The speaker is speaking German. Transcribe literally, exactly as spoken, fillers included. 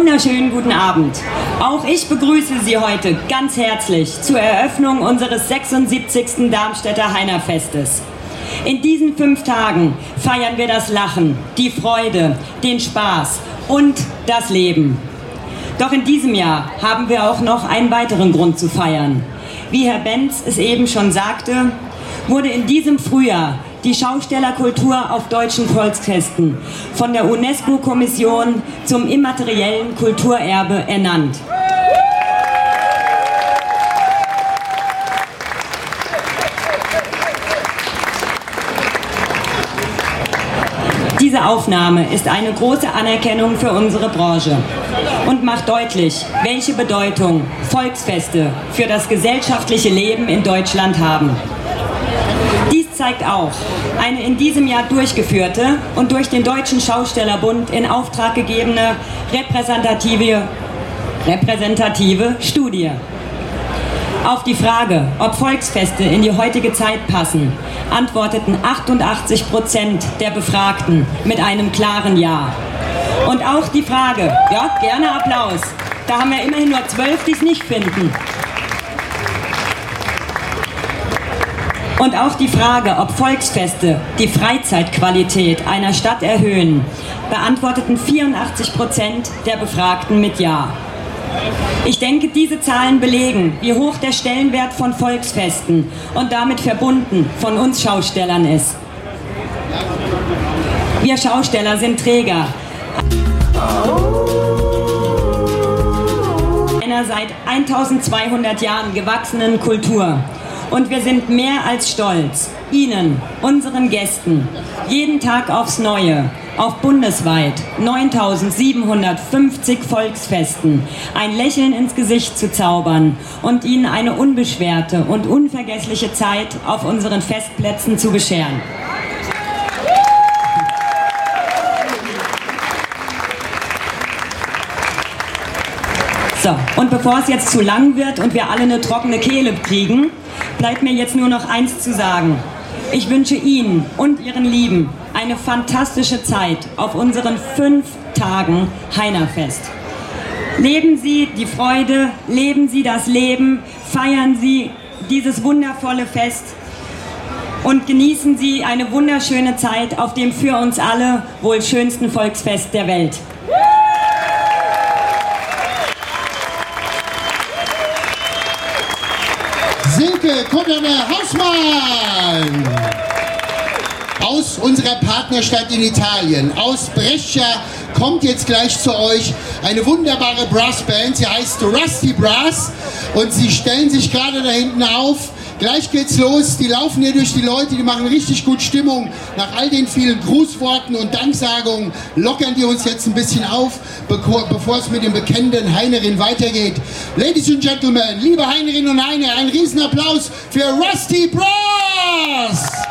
wunderschönen guten Abend. Auch ich begrüße Sie heute ganz herzlich zur Eröffnung unseres sechsundsiebzigsten Darmstädter Heinerfestes. In diesen fünf Tagen feiern wir das Lachen, die Freude, den Spaß und das Leben. Doch in diesem Jahr haben wir auch noch einen weiteren Grund zu feiern. Wie Herr Benz es eben schon sagte, wurde in diesem Frühjahr die Schaustellerkultur auf deutschen Volksfesten von der UNESCO-Kommission zum immateriellen Kulturerbe ernannt. Diese Aufnahme ist eine große Anerkennung für unsere Branche und macht deutlich, welche Bedeutung Volksfeste für das gesellschaftliche Leben in Deutschland haben. Dies zeigt auch eine in diesem Jahr durchgeführte und durch den Deutschen Schaustellerbund in Auftrag gegebene repräsentative, repräsentative Studie. Auf die Frage, ob Volksfeste in die heutige Zeit passen, antworteten achtundachtzig Prozent der Befragten mit einem klaren Ja. Und auch die Frage, ja, gerne Applaus, da haben wir immerhin nur zwölf, die es nicht finden. Und auch die Frage, ob Volksfeste die Freizeitqualität einer Stadt erhöhen, beantworteten vierundachtzig Prozent der Befragten mit Ja. Ich denke, diese Zahlen belegen, wie hoch der Stellenwert von Volksfesten und damit verbunden von uns Schaustellern ist. Wir Schausteller sind Träger einer seit eintausendzweihundert Jahren gewachsenen Kultur. Und wir sind mehr als stolz, Ihnen, unseren Gästen, jeden Tag aufs Neue, auf bundesweit neuntausendsiebenhundertfünfzig Volksfesten ein Lächeln ins Gesicht zu zaubern und Ihnen eine unbeschwerte und unvergessliche Zeit auf unseren Festplätzen zu bescheren. So, und bevor es jetzt zu lang wird und wir alle eine trockene Kehle kriegen, bleibt mir jetzt nur noch eins zu sagen. Ich wünsche Ihnen und Ihren Lieben eine fantastische Zeit auf unseren fünf Tagen Heinerfest. Leben Sie die Freude, leben Sie das Leben, feiern Sie dieses wundervolle Fest und genießen Sie eine wunderschöne Zeit auf dem für uns alle wohl schönsten Volksfest der Welt. Silke Kunderne-Hausmann aus unserer Partnerstadt in Italien, aus Brescia, kommt jetzt gleich zu euch eine wunderbare Brassband. Sie heißt Rusty Brass und sie stellen sich gerade da hinten auf. Gleich geht's los, die laufen hier durch die Leute, die machen richtig gut Stimmung. Nach all den vielen Grußworten und Danksagungen lockern die uns jetzt ein bisschen auf, bevor es mit dem bekennenden Heinerin weitergeht. Ladies and Gentlemen, liebe Heinerinnen und Heiner, ein Riesenapplaus für Rusty Brass!